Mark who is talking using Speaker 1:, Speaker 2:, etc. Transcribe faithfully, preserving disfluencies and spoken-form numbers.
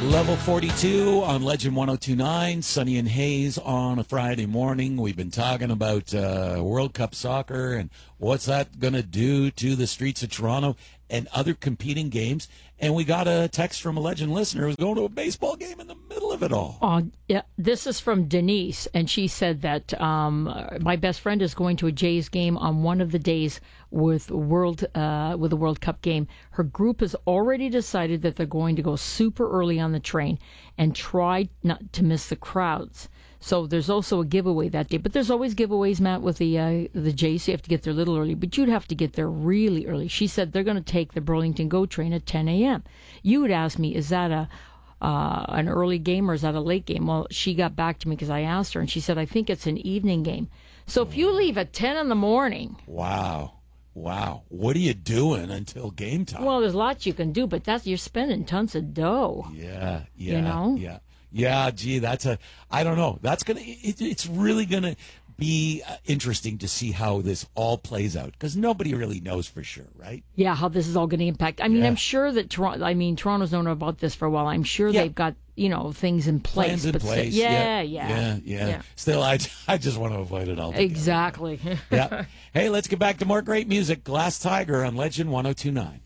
Speaker 1: Level forty-two on Legend one oh two point nine, Sunny and Hayes on a Friday morning. We've been talking about uh, World Cup soccer and what's that going to do to the streets of Toronto and other competing games. And we got a text from a Legend listener who's going to a baseball game in the middle of it all.
Speaker 2: Oh, yeah. This is from Denise, and she said that um, my best friend is going to a Jays game on one of the days with World uh, with the World Cup game. Her group has already decided that they're going to go super early on the train and try not to miss the crowds. So there's also a giveaway that day. But there's always giveaways, Matt, with the uh, the Jays. So you have to get there a little early. But you'd have to get there really early. She said they're going to take the Burlington GO train at ten a.m. You would ask me, is that a uh, an early game or is that a late game? Well, she got back to me because I asked her, and she said, I think it's an evening game. So if you leave at ten in the morning.
Speaker 1: Wow. Wow. What are you doing until game time?
Speaker 2: Well, there's lots you can do, but that's you're spending tons of dough.
Speaker 1: Yeah, yeah,
Speaker 2: you know?
Speaker 1: yeah. Yeah, gee, that's a, I don't know. That's going to, it, it's really going to be uh, interesting to see how this all plays out because nobody really knows for sure, right?
Speaker 2: Yeah, how this is all going to impact. I mean,
Speaker 1: Yeah.
Speaker 2: I'm sure that Toronto, I mean, Toronto's known about this for a while. I'm sure
Speaker 1: Yeah.
Speaker 2: they've got, you know, things in place.
Speaker 1: Plans in
Speaker 2: but
Speaker 1: place.
Speaker 2: Still, yeah,
Speaker 1: yeah,
Speaker 2: yeah,
Speaker 1: yeah, yeah. Still, I, I just want to avoid it all.
Speaker 2: Exactly.
Speaker 1: Yeah. Hey, let's get back to more great music. Glass Tiger on Legend one oh two point nine.